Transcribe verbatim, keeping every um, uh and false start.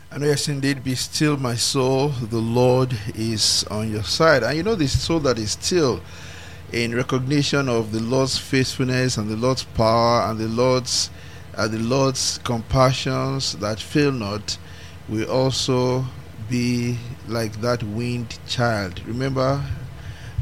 And yes, indeed, be still, my soul. The Lord is on your side. And you know, the soul that is still in recognition of the Lord's faithfulness and the Lord's power and the Lord's uh, the Lord's compassions that fail not, will also be like that weaned child. Remember,